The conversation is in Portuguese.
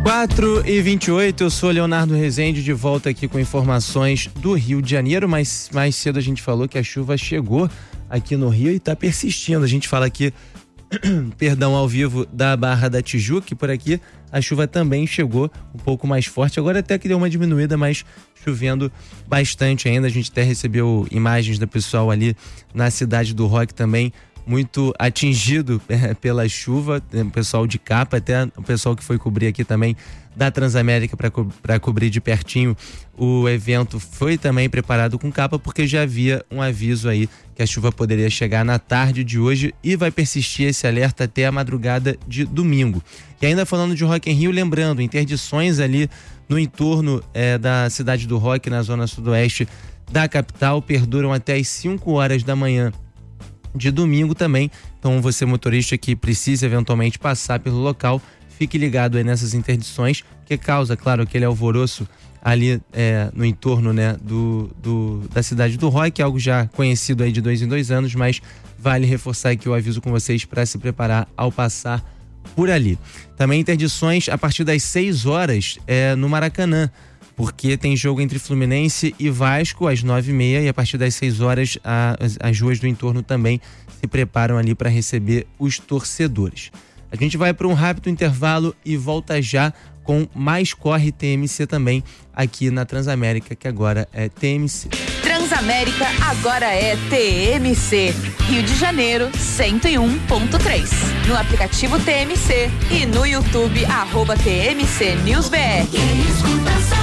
4h28, eu sou Leonardo Rezende, de volta aqui com informações do Rio de Janeiro, mas mais cedo a gente falou que a chuva chegou aqui no Rio e está persistindo. A gente fala aqui, perdão, ao vivo da Barra da Tijuca, e por aqui a chuva também chegou um pouco mais forte, agora até que deu uma diminuída, mas chovendo bastante ainda. A gente até recebeu imagens do pessoal ali na Cidade do Rock também, muito atingido pela chuva, o pessoal de capa, até o pessoal que foi cobrir aqui também da Transamérica para cobrir de pertinho o evento foi também preparado com capa, porque já havia um aviso aí que a chuva poderia chegar na tarde de hoje e vai persistir esse alerta até a madrugada de domingo. E ainda falando de Rock in Rio, lembrando, interdições ali no entorno da Cidade do Rock, na zona sudoeste da capital, perduram até às 5 horas da manhã de domingo também. Então você, motorista que precisa eventualmente passar pelo local, fique ligado aí nessas interdições, que causa, claro, aquele alvoroço ali no entorno, né, da Cidade do Rock, algo já conhecido aí de 2 em 2 anos, mas vale reforçar aqui o aviso com vocês para se preparar ao passar por ali. Também interdições a partir das 6 horas no Maracanã, porque tem jogo entre Fluminense e Vasco às 9h30, e a partir das 6 horas as ruas do entorno também se preparam ali para receber os torcedores. A gente vai para um rápido intervalo e volta já com mais Corre TMC também aqui na Transamérica, que agora é TMC. Transamérica agora é TMC. Rio de Janeiro 101.3. No aplicativo TMC e no YouTube @TMC News BR.